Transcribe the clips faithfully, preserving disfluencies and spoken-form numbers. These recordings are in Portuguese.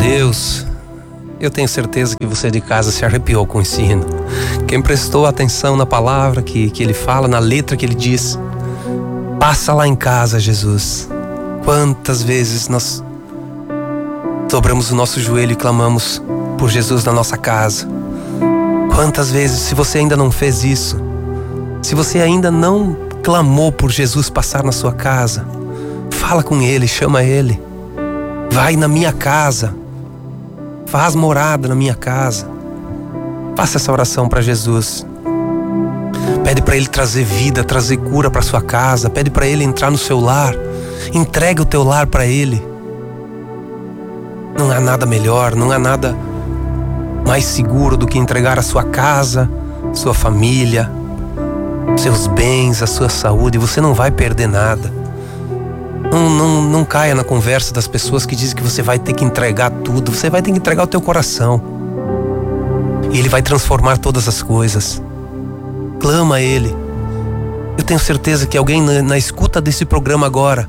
Deus, eu tenho certeza que você de casa se arrepiou com esse hino. Quem prestou atenção na palavra que, que ele fala, na letra que ele diz, passa lá em casa, Jesus. Quantas vezes nós dobramos o nosso joelho e clamamos por Jesus na nossa casa. Quantas vezes, se você ainda não fez isso, se você ainda não clamou por Jesus passar na sua casa, fala com Ele, chama Ele. Vai na minha casa, faz morada na minha casa. Faça essa oração para Jesus. Pede para Ele trazer vida, trazer cura para sua casa. Pede para Ele entrar no seu lar. Entrega o teu lar para Ele. Não há nada melhor, não há nada mais seguro do que entregar a sua casa, sua família, seus bens, a sua saúde. Você não vai perder nada. Não, não, não caia na conversa das pessoas que dizem que você vai ter que entregar tudo. Você vai ter que entregar o teu coração. E Ele vai transformar todas as coisas. Clama a Ele. Eu tenho certeza que alguém na, na escuta desse programa agora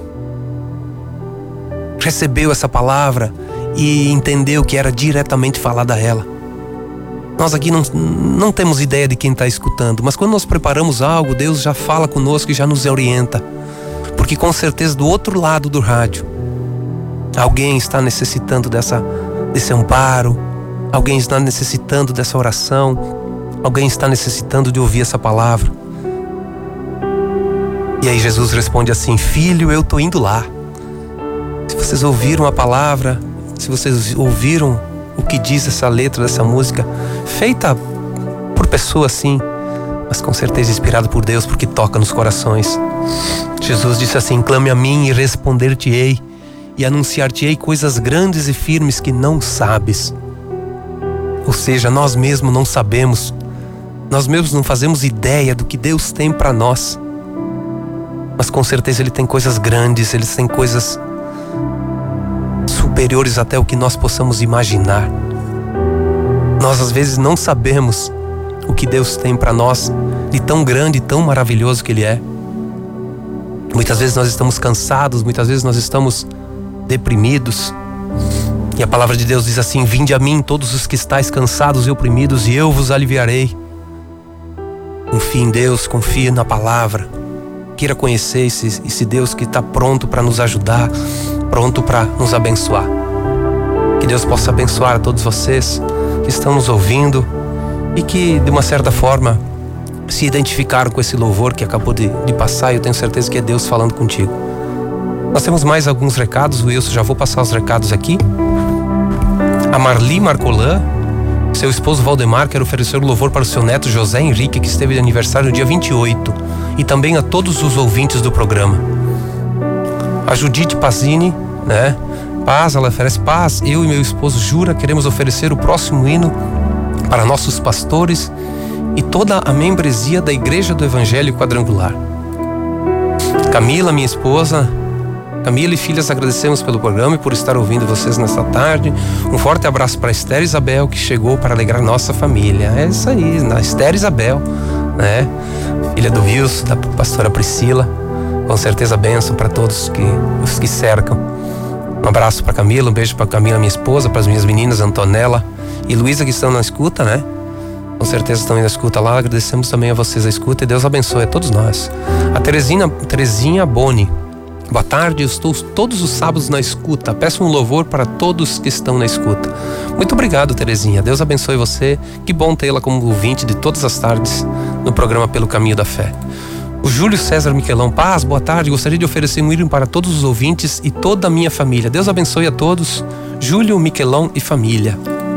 recebeu essa palavra e entendeu que era diretamente falada a ela. Nós aqui não, não temos ideia de quem está escutando, mas quando nós preparamos algo, Deus já fala conosco e já nos orienta. Porque com certeza do outro lado do rádio, alguém está necessitando dessa, desse amparo, alguém está necessitando dessa oração, alguém está necessitando de ouvir essa palavra. E aí Jesus responde assim: filho, eu estou indo lá. Se vocês ouviram a palavra, se vocês ouviram o que diz essa letra dessa música, feita por pessoas sim, mas com certeza inspirado por Deus, porque toca nos corações. Jesus disse assim: clame a mim e responder-te-ei, e anunciar-te-ei coisas grandes e firmes que não sabes. Ou seja, nós mesmos não sabemos, nós mesmos não fazemos ideia do que Deus tem para nós, mas com certeza Ele tem coisas grandes, Ele tem coisas superiores até o que nós possamos imaginar. Nós às vezes não sabemos o que Deus tem para nós, de tão grande e tão maravilhoso que Ele é. Muitas vezes nós estamos cansados, muitas vezes nós estamos deprimidos. E a palavra de Deus diz assim: vinde a mim todos os que estáis cansados e oprimidos, e eu vos aliviarei. Confie em Deus, confie na palavra. Queira conhecer esse, esse Deus que está pronto para nos ajudar, pronto para nos abençoar. Que Deus possa abençoar a todos vocês que estão nos ouvindo e que de uma certa forma se identificaram com esse louvor que acabou de, de passar. E eu tenho certeza que é Deus falando contigo. Nós temos mais alguns recados, Wilson, já vou passar os recados aqui. A Marli Marcolan, seu esposo Valdemar, quer oferecer o louvor para o seu neto José Henrique, que esteve de aniversário no dia vinte e oito, e também a todos os ouvintes do programa. A Judite Pazini, né? Paz, ela oferece paz. Eu e meu esposo Jura queremos oferecer o próximo hino para nossos pastores e toda a membresia da Igreja do Evangelho Quadrangular. Camila, minha esposa, Camila e filhas, agradecemos pelo programa e por estar ouvindo vocês nesta tarde. Um forte abraço para Esther Isabel, que chegou para alegrar nossa família. É isso aí, na Esther Isabel, né? Filha do Wilson, da pastora Priscila. Com certeza bênção para todos que, os que cercam. Um abraço para Camila, um beijo para Camila, minha esposa, para as minhas meninas Antonella e Luísa, que estão na escuta, né? Com certeza estão na escuta lá. Agradecemos também a vocês a escuta e Deus abençoe a todos nós. A Terezinha, Terezinha Boni: boa tarde, eu estou todos os sábados na escuta. Peço um louvor para todos que estão na escuta. Muito obrigado, Terezinha. Deus abençoe você. Que bom tê-la como ouvinte de todas as tardes no programa Pelo Caminho da Fé. O Júlio César Miquelão: paz, boa tarde. Gostaria de oferecer um hino para todos os ouvintes e toda a minha família. Deus abençoe a todos. Júlio, Miquelão e família.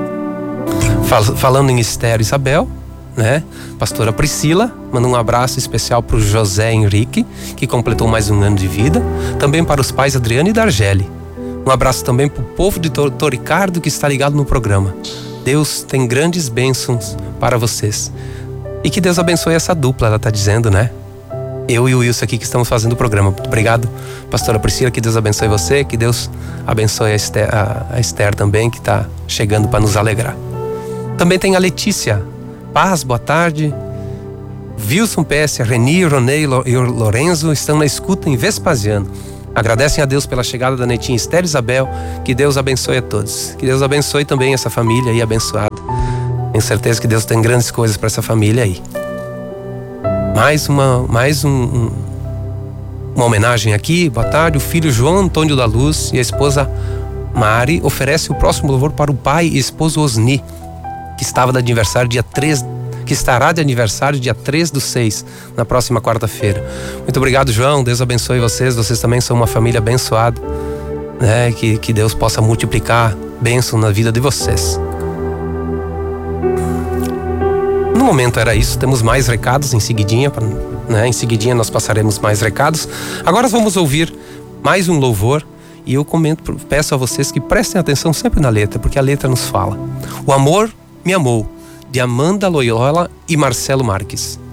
Fal- falando em Esther Isabel, né? Pastora Priscila manda um abraço especial para o José Henrique, que completou mais um ano de vida. Também para os pais Adriano e Dargeli. Um abraço também para o povo de Toricardo, que está ligado no programa. Deus tem grandes bênçãos para vocês. E que Deus abençoe essa dupla, ela está dizendo, né? Eu e o Wilson aqui que estamos fazendo o programa. Muito obrigado, pastora Priscila, que Deus abençoe você, que Deus abençoe a Esther, a, a Esther também, que está chegando para nos alegrar. Também tem a Letícia: paz, boa tarde. Wilson P S, Reni, Ronei e Lorenzo estão na escuta em Vespasiano. Agradecem a Deus pela chegada da netinha Esther Isabel. Que Deus abençoe a todos. Que Deus abençoe também essa família aí abençoada. Tenho certeza que Deus tem grandes coisas para essa família aí. Mais uma, mais um, um, uma homenagem aqui. Boa tarde. O filho João Antônio da Luz e a esposa Mari oferece o próximo louvor para o pai e esposo Osni, que estava de aniversário dia três, que estará de aniversário dia três do seis, na próxima quarta-feira. Muito obrigado, João. Deus abençoe vocês. Vocês também são uma família abençoada, né? Que, que Deus possa multiplicar bênção na vida de vocês. No momento era isso. Temos mais recados em seguidinha, né? Em seguidinha nós passaremos mais recados. Agora vamos ouvir mais um louvor. E eu comento, peço a vocês que prestem atenção sempre na letra, porque a letra nos fala. O amor me amou, de Amanda Loyola e Marcelo Marques.